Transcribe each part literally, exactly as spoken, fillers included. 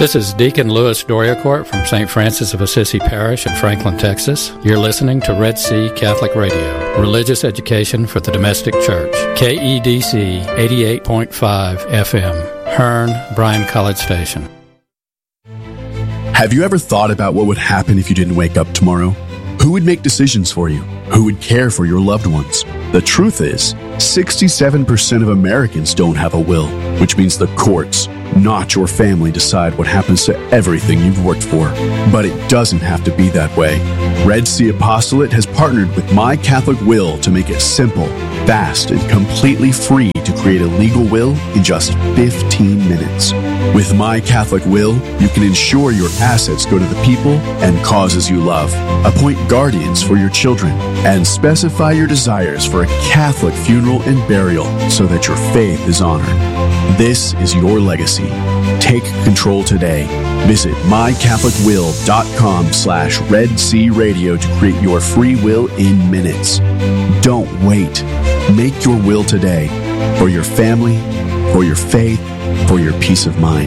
This is Deacon Louis Doriacourt from Saint Francis of Assisi Parish in Franklin, Texas. You're listening to Red Sea Catholic Radio, religious education for the domestic church. K E D C eighty-eight point five F M, Hearn, Bryan College Station. Have you ever thought about what would happen if you didn't wake up tomorrow? Who would make decisions for you? Who would care for your loved ones? The truth is, sixty-seven percent of Americans don't have a will, which means the courts, not your family, decide what happens to everything you've worked for. But it doesn't have to be that way. Red Sea Apostolate has partnered with My Catholic Will to make it simple, fast, and completely free to create a legal will in just fifteen minutes. With My Catholic Will, you can ensure your assets go to the people and causes you love, appoint guardians for your children, and specify your desires for a Catholic funeral and burial so that your faith is honored. This is your legacy. Take control today. Visit mycatholicwill.com slash Red Sea Radio to create your free will in minutes. Don't wait. Make your will today for your family, for your faith, for your peace of mind.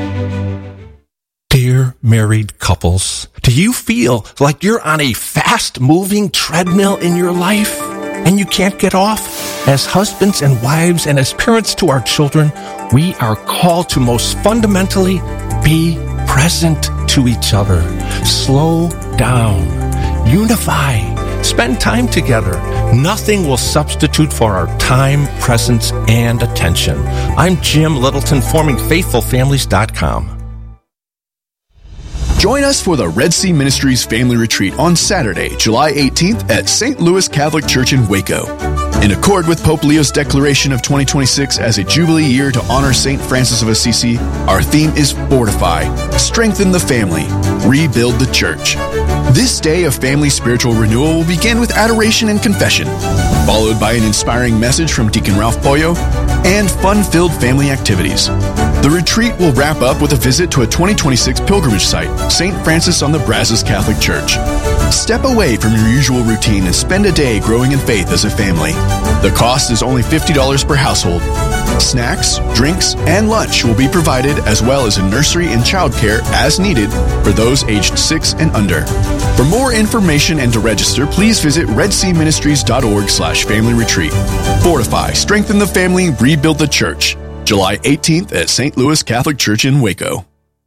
Dear married couples, do you feel like you're on a fast-moving treadmill in your life and you can't get off? As husbands and wives and as parents to our children, we are called to most fundamentally be present to each other. Slow down. Unify. Spend time together. Nothing will substitute for our time, presence, and attention. I'm Jim Littleton, forming faithful families dot com. Join us for the Red Sea Ministries Family Retreat on Saturday, July eighteenth at Saint Louis Catholic Church in Waco. In accord with Pope Leo's declaration of twenty twenty-six as a Jubilee year to honor Saint Francis of Assisi, our theme is Fortify, Strengthen the Family, Rebuild the Church. This day of family spiritual renewal will begin with adoration and confession, followed by an inspiring message from Deacon Ralph Pollo, and fun-filled family activities. The retreat will wrap up with a visit to a twenty twenty-six pilgrimage site, Saint Francis on the Brazos Catholic Church. Step away from your usual routine and spend a day growing in faith as a family. The cost is only fifty dollars per household. Snacks, drinks, and lunch will be provided, as well as a nursery and childcare as needed for those aged six and under. For more information and to register, please visit redseaministries.org slash family retreat. Fortify, strengthen the family, rebuild the church. July eighteenth at Saint Louis Catholic Church in Waco.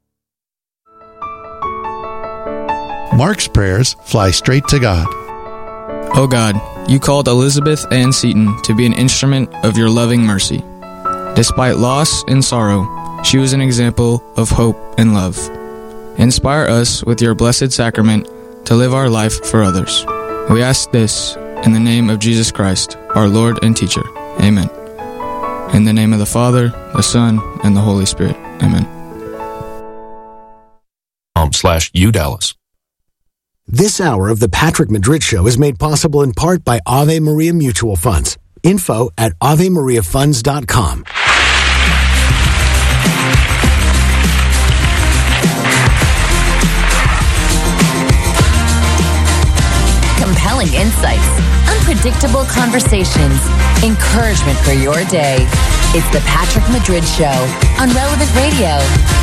Mark's prayers fly straight to God. Oh God, you called Elizabeth Ann Seton to be an instrument of your loving mercy. Despite loss and sorrow, she was an example of hope and love. Inspire us with your blessed sacrament to live our life for others. We ask this in the name of Jesus Christ, our Lord and teacher. Amen. In the name of the Father, the Son, and the Holy Spirit. Amen. Um, slash U Dallas. This hour of the Patrick Madrid Show is made possible in part by Ave Maria Mutual Funds. Info at ave maria funds dot com. Compelling insights, unpredictable conversations, encouragement for your day. It's the Patrick Madrid Show on Relevant Radio.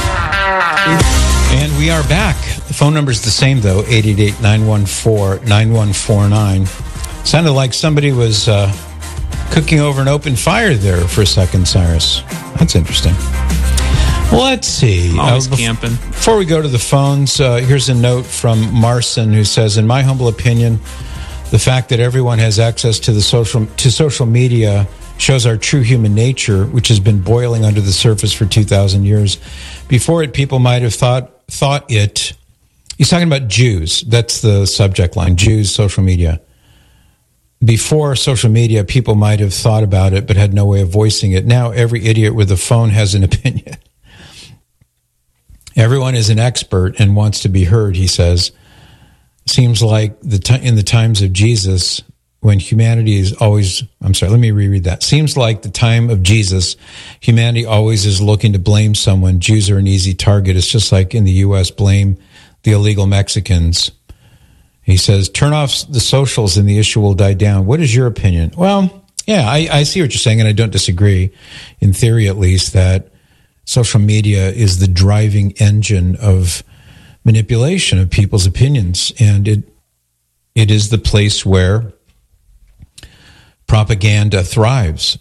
And we are back. The phone number is the same, though, eight eight eight, nine one four, nine one four nine. Sounded like somebody was uh, cooking over an open fire there for a second, Cyrus. That's interesting. Let's see. Always uh, bef- camping. Before we go to the phones, uh, here's a note from Marson who says, in my humble opinion, the fact that everyone has access to the social to social media shows our true human nature, which has been boiling under the surface for two thousand years. Before it, people might have thought thought it. He's talking about Jews. That's the subject line, Jews, social media. Before social media, people might have thought about it but had no way of voicing it. Now every idiot with a phone has an opinion. Everyone is an expert and wants to be heard, he says. Seems like the t- in the times of Jesus, when humanity is always, I'm sorry, let me reread that. Seems like the time of Jesus, humanity always is looking to blame someone. Jews are an easy target. It's just like in the U S, blame the illegal Mexicans. He says, turn off the socials and the issue will die down. What is your opinion? Well, yeah, I, I see what you're saying, and I don't disagree, in theory at least, that social media is the driving engine of manipulation of people's opinions, and it it is the place where propaganda thrives.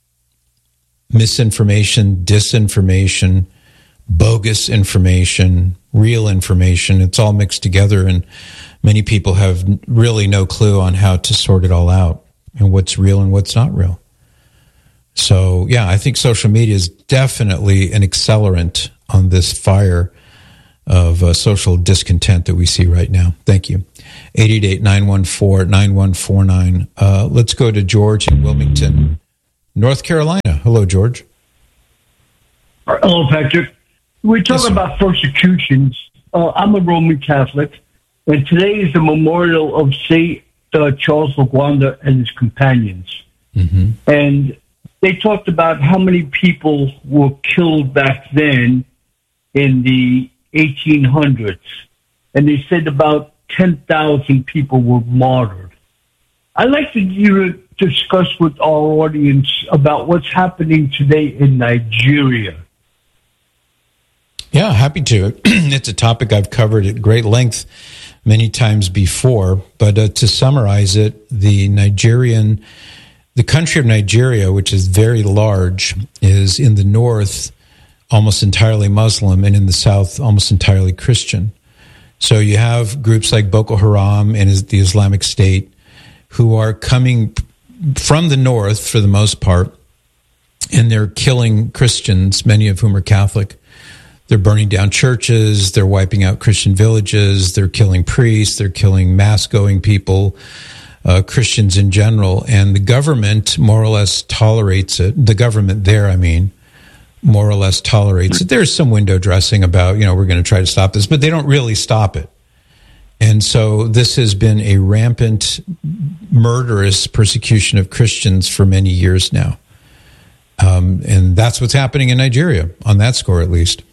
Misinformation, disinformation, bogus information, real information, it's all mixed together, and many people have really no clue on how to sort it all out and what's real and what's not real. So, yeah, I think social media is definitely an accelerant on this fire of uh, social discontent that we see right now. Thank you. eight eight eight, nine one four, nine one four nine. Uh, let's go to George in Wilmington, North Carolina. Hello, George. Hello, Patrick. We talk Yes, about persecutions. Uh, I'm a Roman Catholic, and today is the memorial of Saint uh, Charles Lagwanda and his companions. Mm-hmm. And they talked about how many people were killed back then in the eighteen hundreds. And they said about ten thousand people were martyred. I'd like to you to discuss with our audience about what's happening today in Nigeria. Yeah, happy to. It's a topic I've covered at great length many times before, but uh, to summarize it, the Nigerian, the country of Nigeria, which is very large, is in the north almost entirely Muslim and in the south almost entirely Christian. So you have groups like Boko Haram and the Islamic State who are coming from the north for the most part, and they're killing Christians, many of whom are Catholic. They're burning down churches, they're wiping out Christian villages, they're killing priests, they're killing mass-going people, uh, Christians in general, and the government more or less tolerates it. The government there, I mean, more or less tolerates it. There's some window dressing about, you know, we're going to try to stop this, but they don't really stop it. And so this has been a rampant, murderous persecution of Christians for many years now. Um, and that's what's happening in Nigeria, on that score at least.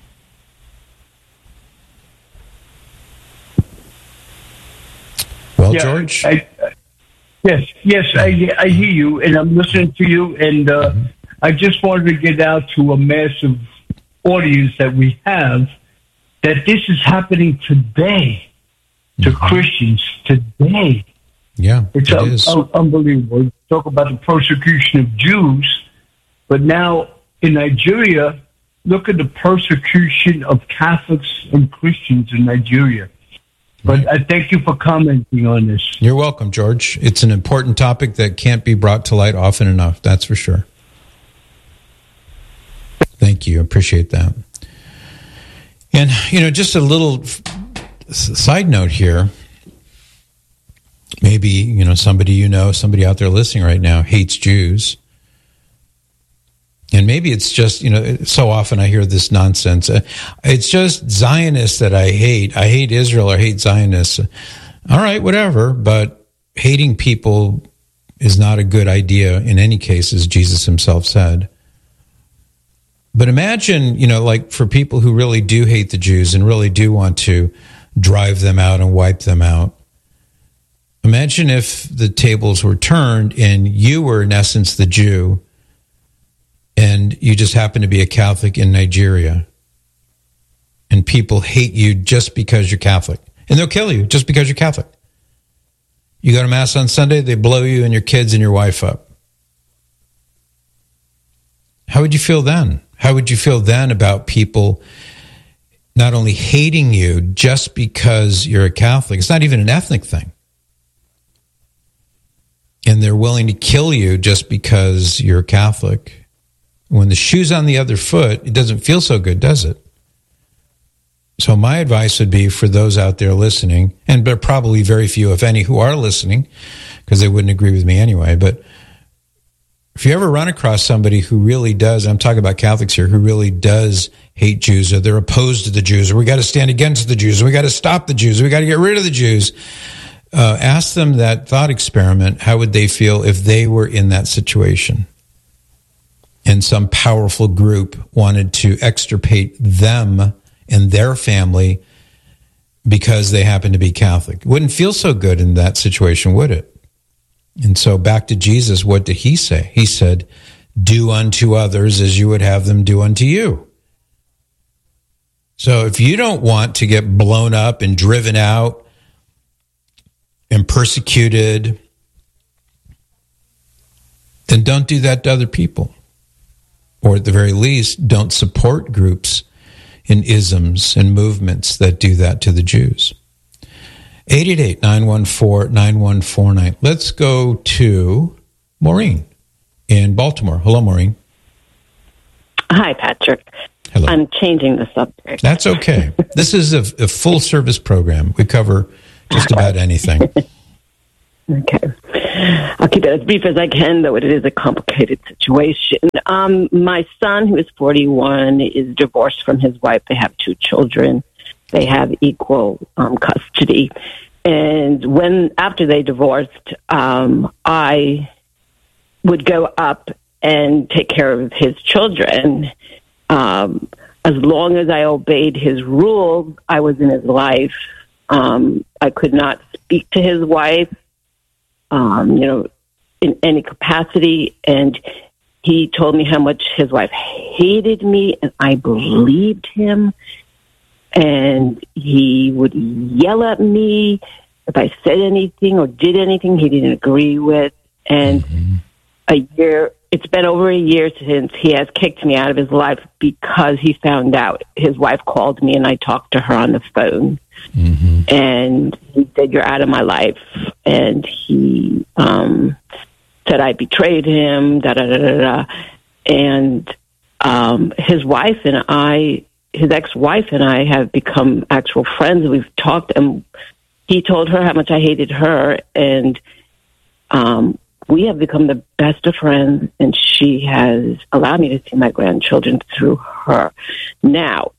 Well, Yeah, George? I, I, yes, yes, I, I hear you, and I'm listening to you, and uh, mm-hmm. I just wanted to get out to a massive audience that we have that this is happening today to mm-hmm. Christians today. Yeah, it's it un- is. un- unbelievable. Talk about the persecution of Jews, but now in Nigeria, look at the persecution of Catholics and Christians in Nigeria. But I thank you for commenting on this. You're welcome, George. It's an important topic that can't be brought to light often enough, that's for sure. Thank you. Appreciate that. And, you know, just a little side note here. Maybe, you know, somebody you know, somebody out there listening right now hates Jews. And maybe it's just, you know, so often I hear this nonsense. It's just Zionists that I hate. I hate Israel or hate Zionists. All right, whatever. But hating people is not a good idea in any case, as Jesus himself said. But imagine, you know, like for people who really do hate the Jews and really do want to drive them out and wipe them out. Imagine if the tables were turned and you were, in essence, the Jew, and you just happen to be a Catholic in Nigeria, and people hate you just because you're Catholic, and they'll kill you just because you're Catholic. You go to Mass on Sunday, they blow you and your kids and your wife up. How would you feel then? How would you feel then about people not only hating you just because you're a Catholic? It's not even an ethnic thing. And they're willing to kill you just because you're Catholic. When the shoe's on the other foot, it doesn't feel so good, does it? So my advice would be for those out there listening, and there are probably very few, if any, who are listening, because they wouldn't agree with me anyway, but if you ever run across somebody who really does, I'm talking about Catholics here, who really does hate Jews, or they're opposed to the Jews, or we got to stand against the Jews, or we got to stop the Jews, or we got to get rid of the Jews, uh, ask them that thought experiment. How would they feel if they were in that situation? And some powerful group wanted to extirpate them and their family because they happen to be Catholic. It wouldn't feel so good in that situation, would it? And so back to Jesus, what did he say? He said, do unto others as you would have them do unto you. So if you don't want to get blown up and driven out and persecuted, then don't do that to other people. Or at the very least, don't support groups and isms and movements that do that to the Jews. eight eight eight, nine one four, nine one four nine. Let's go to Maureen in Baltimore. Hello, Maureen. Hi, Patrick. Hello. I'm changing the subject. That's okay. This is a, a full-service program. We cover just about anything. Okay. I'll keep it as brief as I can, though it is a complicated situation. Um, my son, who is forty-one, is divorced from his wife. They have two children. They have equal um, custody. And when after they divorced, um, I would go up and take care of his children. Um, as long as I obeyed his rules, I was in his life. Um, I could not speak to his wife, um, you know, in any capacity. And he told me how much his wife hated me, and I believed him. And he would yell at me if I said anything or did anything he didn't agree with. And mm-hmm. a year, it's been over a year since he has kicked me out of his life because he found out. His wife called me and I talked to her on the phone. Mm-hmm. And he said, "You're out of my life." And he um, said I betrayed him, da da da da da. And um, his wife and I, his ex-wife and I have become actual friends. We've talked, and he told her how much I hated her, and um, we have become the best of friends, and she has allowed me to see my grandchildren through her. Now,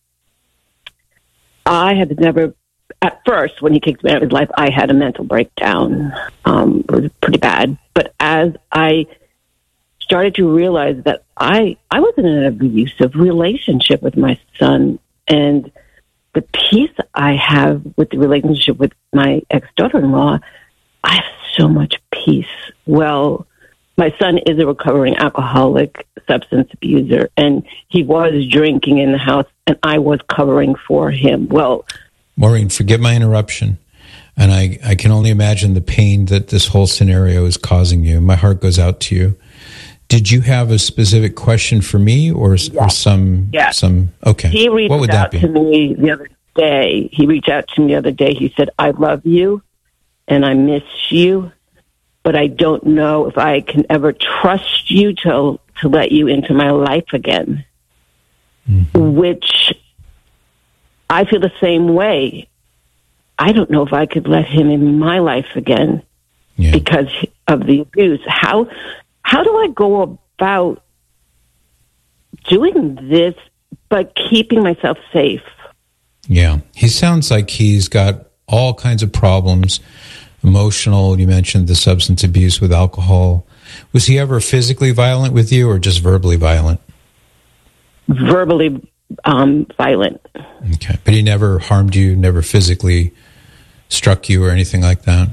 I have never, at first, when he kicked me out of his life, I had a mental breakdown. Um, it was pretty bad. But as I started to realize that I, I was in an abusive relationship with my son, and the peace I have with the relationship with my ex-daughter-in-law, I have so much peace. Well, my son is a recovering alcoholic, substance abuser, and he was drinking in the house, and I was covering for him. Well, Maureen, forgive my interruption, and I, I can only imagine the pain that this whole scenario is causing you. My heart goes out to you. Did you have a specific question for me, or, yeah. or some? Yeah. Some. Okay. He reached what would out that be? to me the other day. He reached out to me the other day. He said, "I love you, and I miss you, but I don't know if I can ever trust you to to let you into my life again." Mm-hmm. Which I feel the same way. I don't know if I could let him in my life again yeah. because of the abuse. How how do I go about doing this but keeping myself safe? Yeah, he sounds like he's got all kinds of problems. Emotional, you mentioned the substance abuse with alcohol. Was he ever physically violent with you or just verbally violent? Verbally um, violent. Okay, but he never harmed you, never physically struck you or anything like that?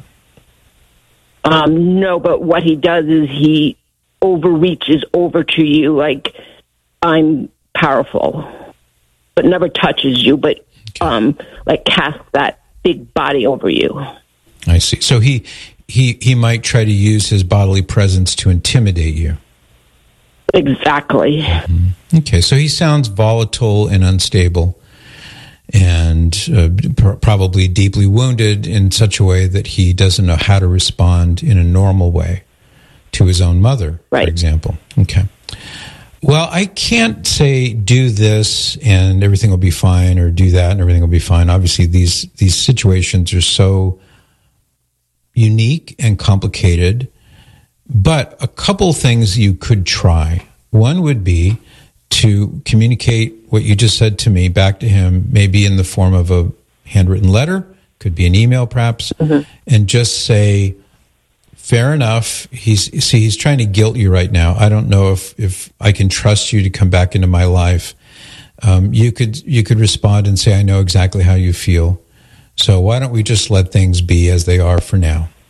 Um, no, but what he does is he overreaches over to you like I'm powerful, but never touches you, but okay. um, like casts that big body over you. I see. So he, he, he might try to use his bodily presence to intimidate you. Exactly. Mm-hmm. Okay, so he sounds volatile and unstable and uh, pr- probably deeply wounded in such a way that he doesn't know how to respond in a normal way to his own mother, right. for example. Okay. Well, I can't say do this and everything will be fine, or do that and everything will be fine. Obviously, these these situations are so unique and complicated, but a couple things you could try. One would be to communicate what you just said to me back to him, maybe in the form of a handwritten letter, could be an email perhaps, mm-hmm. and just say, fair enough. He's see, he's trying to guilt you right now. I don't know if, if I can trust you to come back into my life. Um, you could you could respond and say, I know exactly how you feel. So why don't we just let things be as they are for now?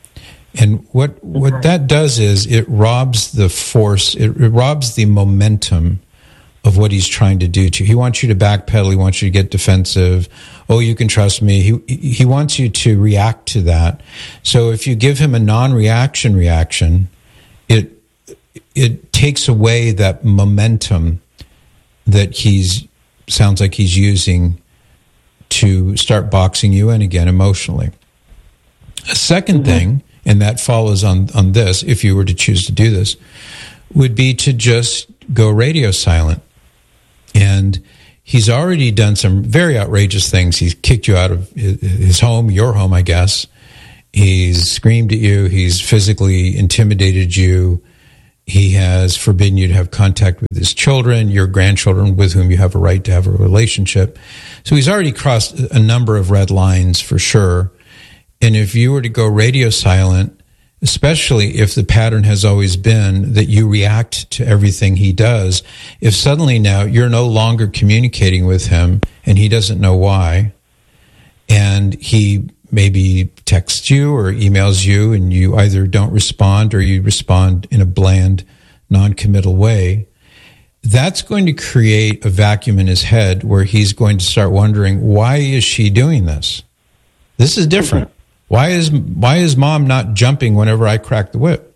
And what what that does is it robs the force, it, it robs the momentum of what he's trying to do to you. He wants you to backpedal. He wants you to get defensive. Oh, you can trust me. He he wants you to react to that. So if you give him a non-reaction reaction, it it takes away that momentum that he's sounds like he's using to start boxing you in again emotionally. A second mm-hmm. thing, and that follows on, on this, if you were to choose to do this, would be to just go radio silent. And he's already done some very outrageous things. He's kicked you out of his home, your home, I guess. He's screamed at you. He's physically intimidated you. He has forbidden you to have contact with his children, your grandchildren, with whom you have a right to have a relationship. So he's already crossed a number of red lines for sure. And if you were to go radio silent, especially if the pattern has always been that you react to everything he does, if suddenly now you're no longer communicating with him and he doesn't know why, and he maybe texts you or emails you and you either don't respond or you respond in a bland, non-committal way, that's going to create a vacuum in his head where he's going to start wondering, why is she doing this? This is different. Why is why is mom not jumping whenever I crack the whip?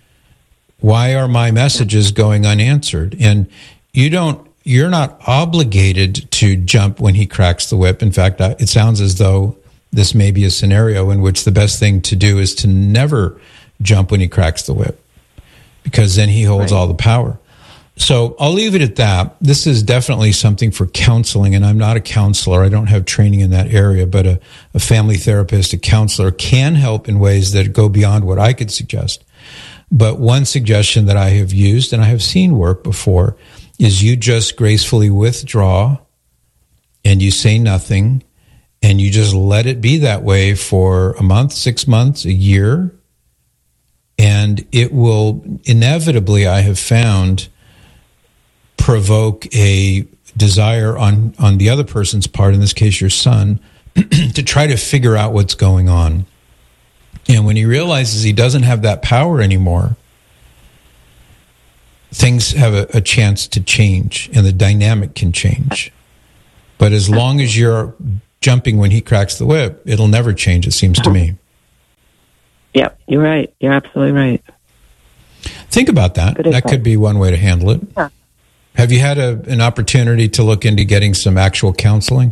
Why are my messages going unanswered? And you don't, you're not obligated to jump when he cracks the whip. In fact, it sounds as though this may be a scenario in which the best thing to do is to never jump when he cracks the whip, because then he holds right. all the power. So I'll leave it at that. This is definitely something for counseling, and I'm not a counselor. I don't have training in that area, but a, a family therapist, a counselor can help in ways that go beyond what I could suggest. But one suggestion that I have used, and I have seen work before, is you just gracefully withdraw and you say nothing, and you just let it be that way for a month, six months, a year, and it will inevitably, I have found, provoke a desire on, on the other person's part, in this case your son, to try to figure out what's going on. And when he realizes he doesn't have that power anymore, things have a, a chance to change and the dynamic can change. But as long as you're jumping when he cracks the whip, it'll never change, it seems to me. Yep, you're right. You're absolutely right. Think about that. Good that advice. Could be one way to handle it. Yeah. Have you had a, an opportunity to look into getting some actual counseling?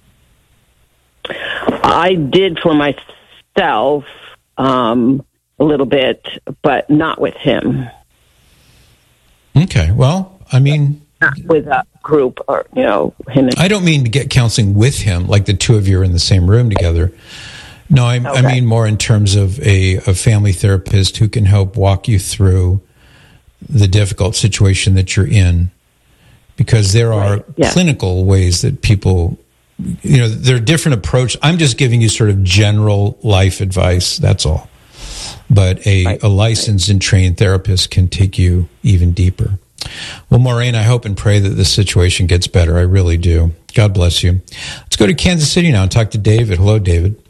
I did for myself um, a little bit, but not with him. Okay. Well, I mean... Not with a group or, you know, him and... I don't mean to get counseling with him, like the two of you are in the same room together. No, I, okay. I mean more in terms of a, a family therapist who can help walk you through the difficult situation that you're in. Because there are right. yeah. clinical ways that people, you know, there are different approaches. I'm just giving you sort of general life advice, that's all. But a, right. a licensed right. and trained therapist can take you even deeper. Well, Maureen, I hope and pray that this situation gets better. I really do. God bless you. Let's go to Kansas City now and talk to David. Hello, David.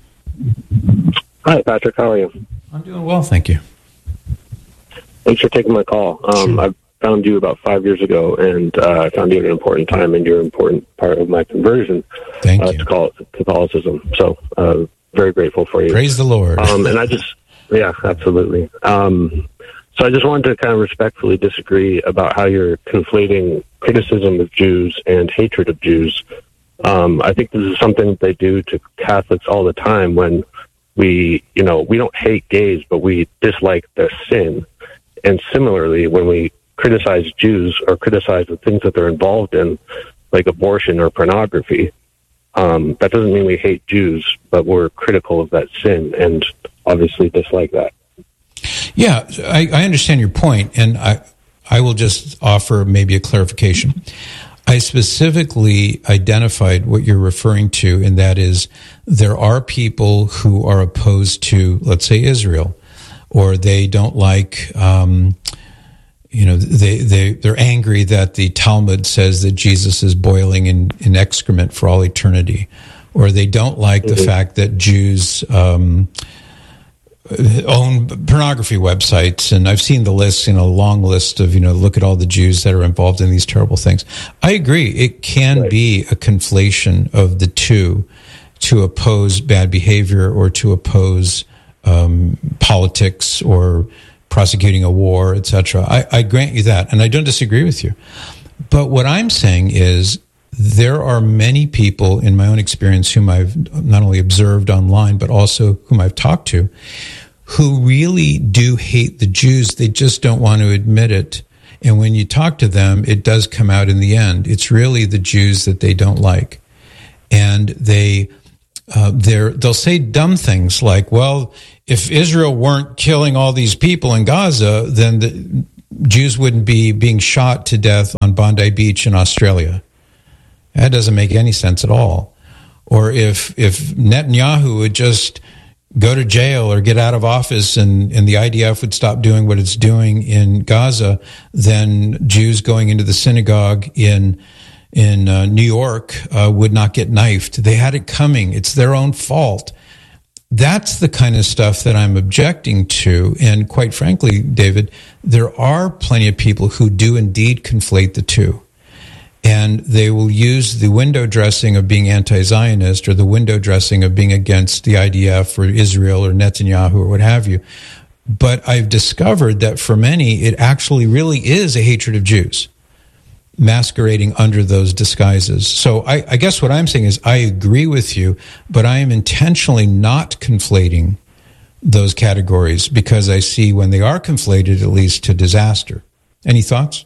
Hi, Patrick. How are you? I'm doing well, thank you. Thanks for taking my call. Um, sure. I've found you about five years ago, and uh, I found you at an important time, and you're an important part of my conversion Thank uh, you. to Catholicism. So, uh, very grateful for you. Praise the Lord. Um, and I just, yeah, absolutely. Um, so I just wanted to kind of respectfully disagree about how you're conflating criticism of Jews and hatred of Jews. Um, I think this is something that they do to Catholics all the time when we, you know, we don't hate gays, but we dislike their sin. And similarly, when we criticize Jews or criticize the things that they're involved in, like abortion or pornography, um, that doesn't mean we hate Jews, but we're critical of that sin and obviously dislike that. Yeah, I, I understand your point, and I, I will just offer maybe a clarification. I specifically identified what you're referring to, and that is there are people who are opposed to, let's say, Israel, or they don't like... Um, You know, they, they, they're angry that the Talmud says that Jesus is boiling in, in excrement for all eternity. Or they don't like mm-hmm. the fact that Jews um, own pornography websites, and I've seen the list, you know, a long list of, you know, look at all the Jews that are involved in these terrible things. I agree. It can right. be a conflation of the two to oppose bad behavior or to oppose um, politics or prosecuting a war, et cetera. I, I grant you that, and I don't disagree with you. But what I'm saying is there are many people in my own experience whom I've not only observed online, but also whom I've talked to, who really do hate the Jews. They just don't want to admit it. And when you talk to them, it does come out in the end. It's really the Jews that they don't like. And they, uh, they're, they'll say dumb things like, well, if Israel weren't killing all these people in Gaza, then the Jews wouldn't be being shot to death on Bondi Beach in Australia. That doesn't make any sense at all. Or if if Netanyahu would just go to jail or get out of office and, and the I D F would stop doing what it's doing in Gaza, then Jews going into the synagogue in in uh, New York uh, would not get knifed. They had it coming. It's their own fault. That's the kind of stuff that I'm objecting to. And quite frankly, David, there are plenty of people who do indeed conflate the two. And they will use the window dressing of being anti-Zionist or the window dressing of being against the I D F or Israel or Netanyahu or what have you. But I've discovered that for many, it actually really is a hatred of Jews masquerading under those disguises. So I, I guess what I'm saying is I agree with you, but I am intentionally not conflating those categories because I see when they are conflated, it leads to disaster. Any thoughts?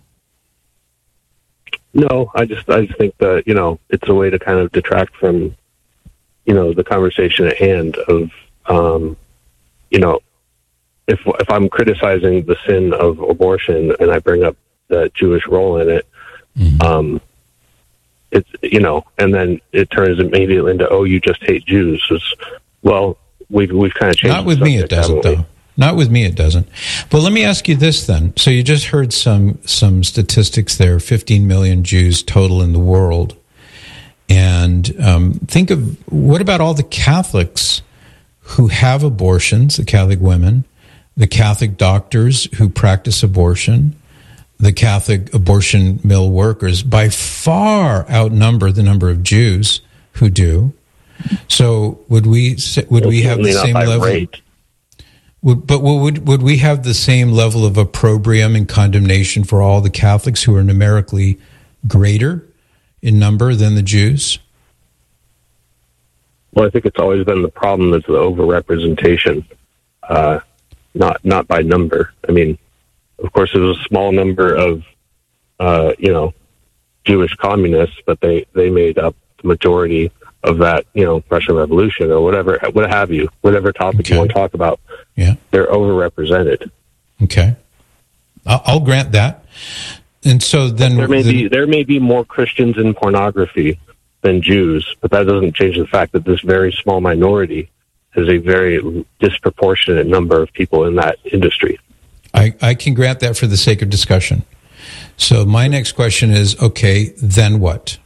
No, I just I just think that, you know, it's a way to kind of detract from, you know, the conversation at hand of, um, you know, if if I'm criticizing the sin of abortion and I bring up the Jewish role in it, mm-hmm. um, it's, you know, and then it turns immediately into, oh, you just hate Jews. It's, well, we've, we've kind of changed. Not with me, it doesn't, though. Not with me, it doesn't. But let me ask you this then. So you just heard some some statistics there, fifteen million Jews total in the world. And um, think of, what about all the Catholics who have abortions, the Catholic women, the Catholic doctors who practice abortion, the Catholic abortion mill workers by far outnumber the number of Jews who do. So would we would well, we have the same level? Rate. Would, but would would we have the same level of opprobrium and condemnation for all the Catholics who are numerically greater in number than the Jews? Well, I think it's always been the problem is the overrepresentation, uh, not not by number. I mean, of course, there's a small number of uh, you know Jewish communists, but they, they made up the majority of that, you know, Russian Revolution or whatever, what have you, whatever topic okay. you want to talk about. Yeah, they're overrepresented. Okay, I'll, I'll grant that. And so then there may the, be there may be more Christians in pornography than Jews, but that doesn't change the fact that this very small minority has a very disproportionate number of people in that industry. I, I can grant that for the sake of discussion. So my next question is, okay, then what?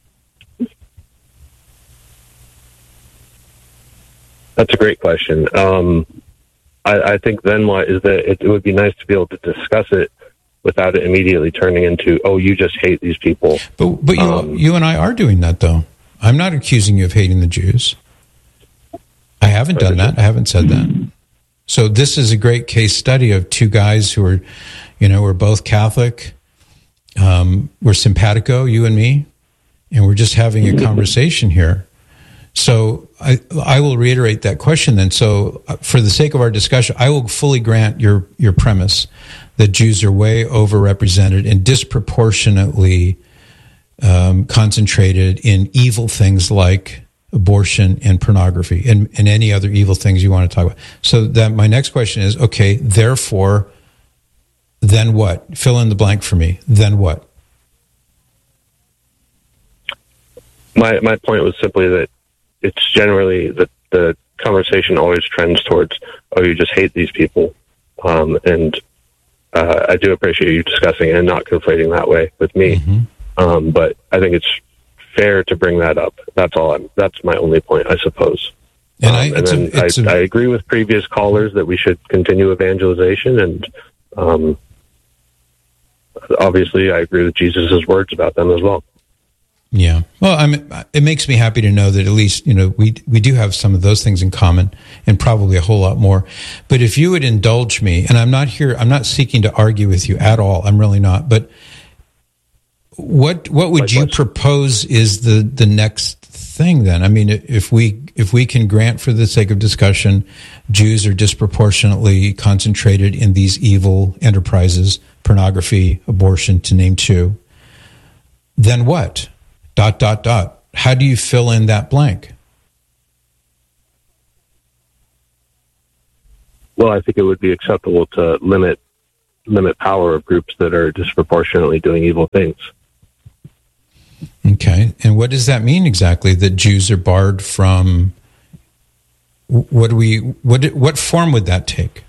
That's a great question. Um, I, I think then what is that it, it would be nice to be able to discuss it without it immediately turning into, oh, you just hate these people. But but you um, you and I are doing that, though. I'm not accusing you of hating the Jews. I haven't done that. I haven't said that. So this is a great case study of two guys who are, you know, we're both Catholic. Um, we're simpatico, you and me, and we're just having a conversation here. So I, I will reiterate that question then. So for the sake of our discussion, I will fully grant your, your premise that Jews are way overrepresented and disproportionately um, concentrated in evil things like abortion and pornography and, and any other evil things you want to talk about. So that my next question is, okay, therefore, then what? Fill in the blank for me. Then what? My my point was simply that it's generally that the conversation always trends towards, oh, you just hate these people. Um, and uh, I do appreciate you discussing it and not conflating that way with me. Mm-hmm. Um, but I think it's fair to bring that up. That's all. I'm, that's my only point, I suppose. And, I, um, and then a, I, a, I agree with previous callers that we should continue evangelization, and um, obviously I agree with Jesus' words about them as well. Yeah. Well, I mean, it makes me happy to know that at least, you know, we we do have some of those things in common, and probably a whole lot more. But if you would indulge me, and I'm not here, I'm not seeking to argue with you at all. I'm really not. But what what would you propose is the the next thing then? I mean, if we if we can grant, for the sake of discussion, Jews are disproportionately concentrated in these evil enterprises, pornography, abortion, to name two, then what? Dot, dot, dot. How do you fill in that blank? Well, I think it would be acceptable to limit limit power of groups that are disproportionately doing evil things. Okay. And what does that mean exactly, that Jews are barred from? What do we what what form would that take?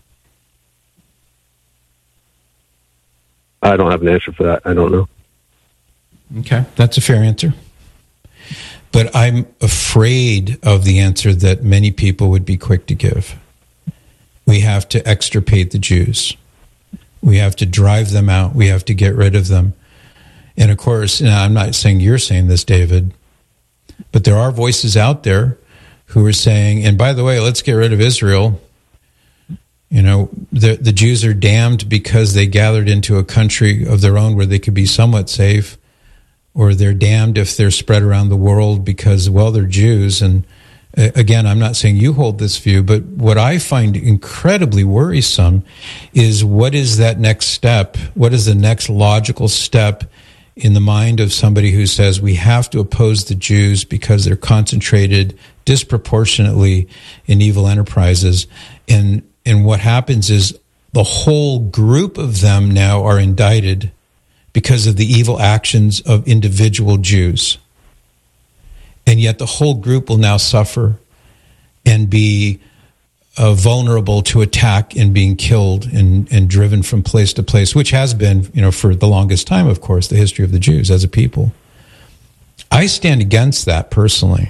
I don't have an answer for that. I don't know. Okay, that's a fair answer. But I'm afraid of the answer that many people would be quick to give. We have to extirpate the Jews. We have to drive them out. We have to get rid of them. And of course, you know, I'm not saying you're saying this, David, but there are voices out there who are saying, and by the way, let's get rid of Israel. You know, the the Jews are damned because they gathered into a country of their own where they could be somewhat safe. Or they're damned if they're spread around the world because, well, they're Jews. And uh, again, I'm not saying you hold this view, but what I find incredibly worrisome is what is that next step? What is the next logical step in the mind of somebody who says we have to oppose the Jews because they're concentrated disproportionately in evil enterprises? And, and what happens is the whole group of them now are indicted because of the evil actions of individual Jews. And yet the whole group will now suffer and be uh, vulnerable to attack and being killed and, and driven from place to place, which has been, you know, for the longest time, of course, the history of the Jews as a people. I stand against that personally.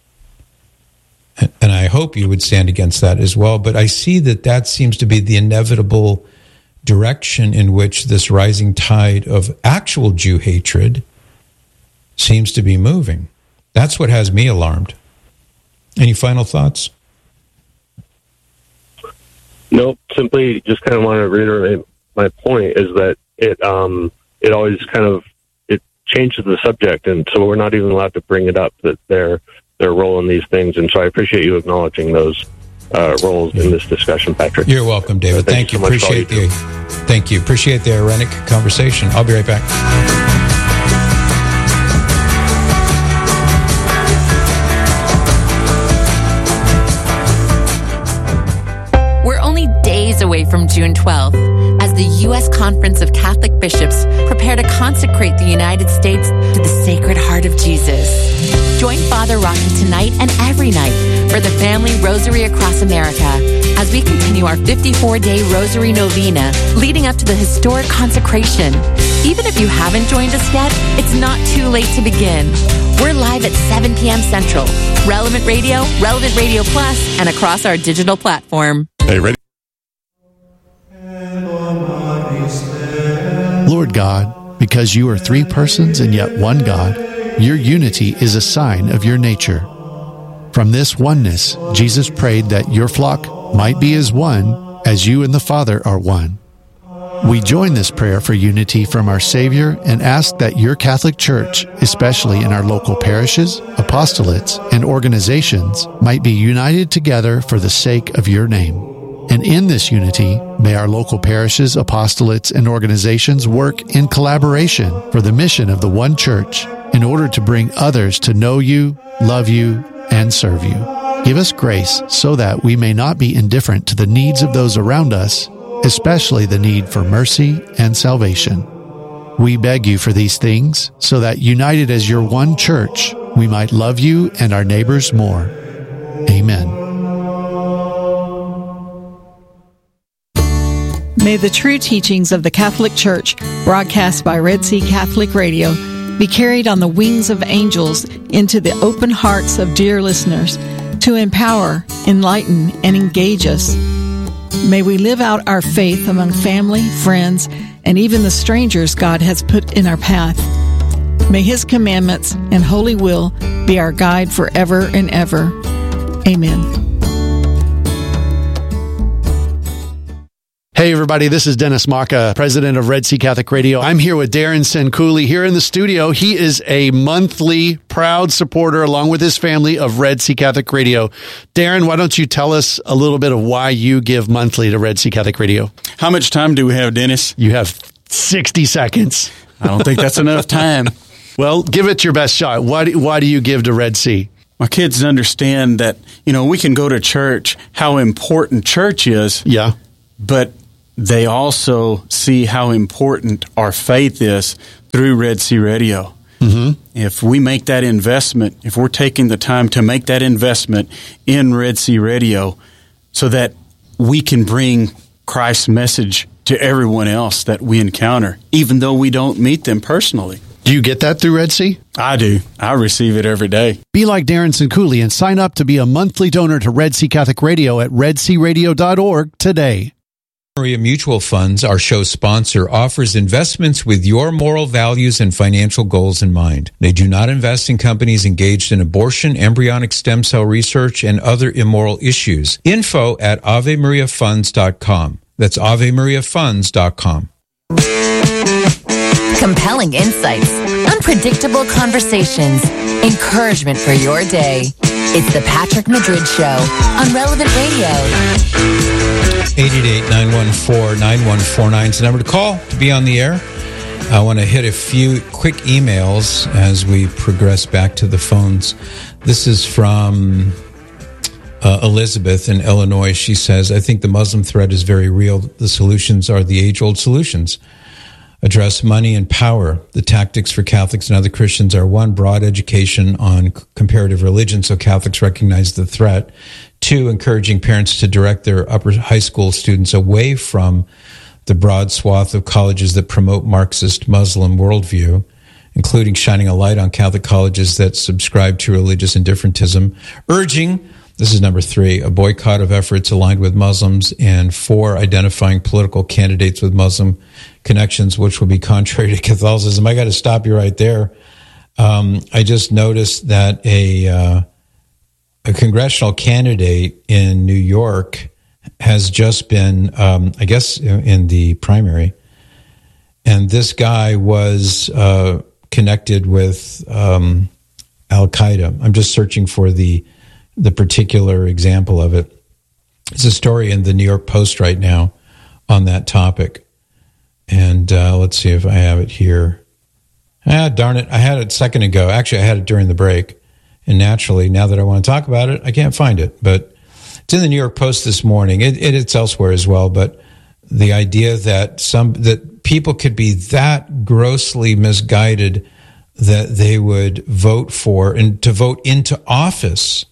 And I hope you would stand against that as well. But I see that that seems to be the inevitable direction in which this rising tide of actual Jew hatred seems to be moving. That's what has me alarmed. Any final thoughts? Nope. Simply just kind of want to reiterate my point is that it um it always kind of it changes the subject, and so we're not even allowed to bring it up that their their role in these things. And so I appreciate you acknowledging those Uh, roles in this discussion, Patrick. You're welcome, David. Uh, thank you. So Appreciate the. Thank you. Appreciate the ironic conversation. I'll be right back. We're only days away from June twelfth as the U S Conference of Catholic Bishops prepare to consecrate the United States to the Sacred Heart of Jesus. Join Father Rocky tonight and every night for the Family Rosary Across America as we continue our fifty-four day Rosary Novena leading up to the historic consecration. Even if you haven't joined us yet, it's not too late to begin. We're live at seven p.m. Central, Relevant Radio, Relevant Radio Plus, and across our digital platform. Hey, ready? Lord God, because you are three persons and yet one God, your unity is a sign of your nature. From this oneness, Jesus prayed that your flock might be as one as you and the Father are one. We join this prayer for unity from our Savior and ask that your Catholic Church, especially in our local parishes, apostolates, and organizations, might be united together for the sake of your name. And in this unity, may our local parishes, apostolates, and organizations work in collaboration for the mission of the one Church in order to bring others to know you, love you, and serve you. Give us grace so that we may not be indifferent to the needs of those around us, especially the need for mercy and salvation. We beg you for these things so that, united as your one Church, we might love you and our neighbors more. Amen. May the true teachings of the Catholic Church, broadcast by Red Sea Catholic Radio, be carried on the wings of angels into the open hearts of dear listeners. to empower, enlighten, and engage us. May we live out our faith among family, friends, and even the strangers God has put in our path. May His commandments and holy will be our guide forever and ever. Amen. Hey everybody, this is Dennis Maka, president of Red Sea Catholic Radio. I'm here with Darren Senkouli here in the studio. He is a monthly proud supporter along with his family of Red Sea Catholic Radio. Darren, why don't you tell us a little bit of why you give monthly to Red Sea Catholic Radio? How much time do we have, Dennis? You have sixty seconds. I don't think that's enough time. Well, give it your best shot. Why do, why do you give to Red Sea? My kids understand that, you know, we can go to church, how important church is. Yeah. But they also see how important our faith is through Red Sea Radio. Mm-hmm. If we make that investment, if we're taking the time to make that investment in Red Sea Radio so that we can bring Christ's message to everyone else that we encounter, even though we don't meet them personally. Do you get that through Red Sea? I do. I receive it every day. Be like Darren Senkouli and sign up to be a monthly donor to Red Sea Catholic Radio at red sea radio dot org today. Maria Mutual Funds, our show sponsor, offers investments with your moral values and financial goals in mind. They do not invest in companies engaged in abortion, embryonic stem cell research, and other immoral issues. Info at ave maria funds dot com. That's ave maria funds dot com. Compelling insights, unpredictable conversations, encouragement for your day. It's the Patrick Madrid Show on Relevant Radio. eight eight eight, nine one four, nine one four nine is the number to call to be on the air. I want to hit a few quick emails as we progress back to the phones. This is from uh, Elizabeth in Illinois. She says, I think the Muslim threat is very real. The solutions are the age-old solutions. Address money and power. The tactics for Catholics and other Christians are one, broad education on comparative religion so Catholics recognize the threat. Two, encouraging parents to direct their upper high school students away from the broad swath of colleges that promote Marxist Muslim worldview, including shining a light on Catholic colleges that subscribe to religious indifferentism. Urging, this is number three, a boycott of efforts aligned with Muslims. And four, identifying political candidates with Muslim connections, which will be contrary to Catholicism. I got to stop you right there. Um, I just noticed that a uh, a congressional candidate in New York has just been, um, I guess, in the primary, and this guy was uh, connected with um, Al Qaeda. I'm just searching for the the particular example of it. It's a story in the New York Post right now on that topic. And uh, let's see if I have it here. Ah, darn it. I had it a second ago. Actually, I had it during the break. And naturally, now that I want to talk about it, I can't find it. But it's in the New York Post this morning. It, it, it's elsewhere as well. But the idea that some that people could be that grossly misguided that they would vote for and to vote into office.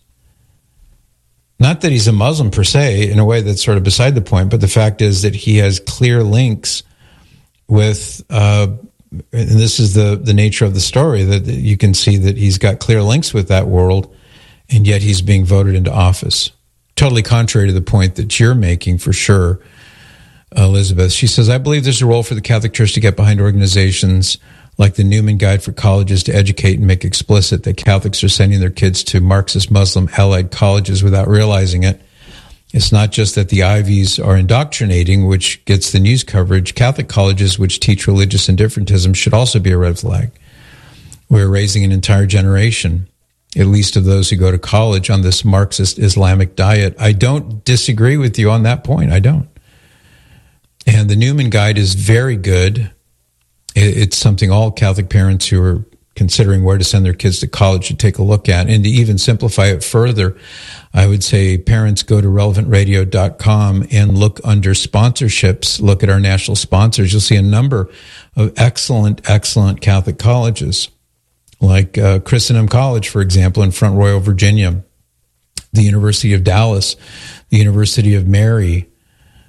Not that he's a Muslim per se, in a way that's sort of beside the point, but the fact is that he has clear links with, uh, and this is the, the nature of the story, that you can see that he's got clear links with that world, and yet he's being voted into office. Totally contrary to the point that you're making, for sure, Elizabeth. She says, I believe there's a role for the Catholic Church to get behind organizations like the Newman Guide for Colleges to educate and make explicit that Catholics are sending their kids to Marxist Muslim allied colleges without realizing it. It's not just that the Ivies are indoctrinating, which gets the news coverage. Catholic colleges which teach religious indifferentism should also be a red flag. We're raising an entire generation, at least of those who go to college, on this Marxist Islamic diet. I don't disagree with you on that point. I don't. And the Newman Guide is very good. It's something all Catholic parents who are considering where to send their kids to college should take a look at. And to even simplify it further, I would say parents go to relevant radio dot com and look under sponsorships, look at our national sponsors. You'll see a number of excellent, excellent Catholic colleges, like uh, Christendom College, for example, in Front Royal, Virginia, the University of Dallas, the University of Mary,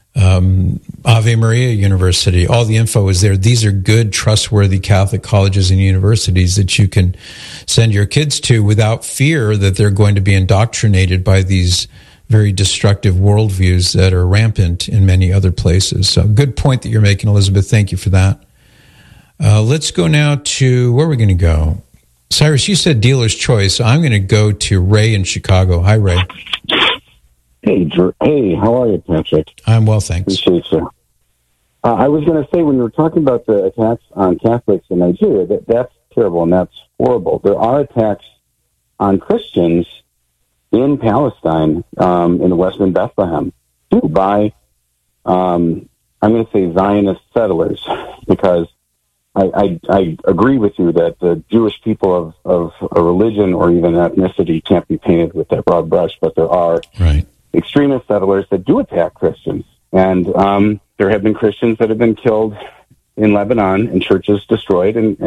um, Ave Maria University. All the info is there. These are good, trustworthy Catholic colleges and universities that you can send your kids to without fear that they're going to be indoctrinated by these very destructive worldviews that are rampant in many other places. So good point that you're making, Elizabeth. Thank you for that. Uh, let's go now to, where are we going to go? Cyrus, you said dealer's choice. I'm going to go to Ray in Chicago. Hi, Ray. Hey, Drew. Hey, how are you, Patrick? I'm well, thanks. Appreciate you. Uh, I was going to say, when you were talking about the attacks on Catholics in Nigeria, that that's terrible and that's horrible. There are attacks on Christians in Palestine, um, in the Western Bethlehem, too, by, um, I'm going to say Zionist settlers, because I, I, I agree with you that the Jewish people of, of a religion or even ethnicity can't be painted with that broad brush, but there are right. extremist settlers that do attack Christians. And um, there have been Christians that have been killed in Lebanon and churches destroyed, and,